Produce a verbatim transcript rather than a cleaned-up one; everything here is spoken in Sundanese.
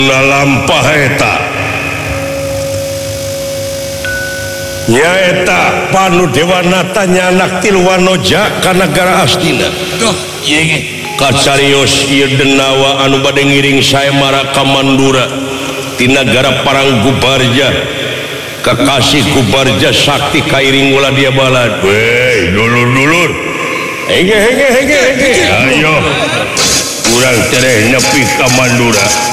lampaheta nyaeta Panu Dewanatanya anak Tilwanoja ka negara Astina kacarios ieu denawa anu bade ngiring sae mara ka Mandura ti nagara Parang Gubarja kakasih Gubarja sakti kairing ulah dia balad weh dulur-dulur hege hege hege hege ayo urang tereh nepi ka Mandura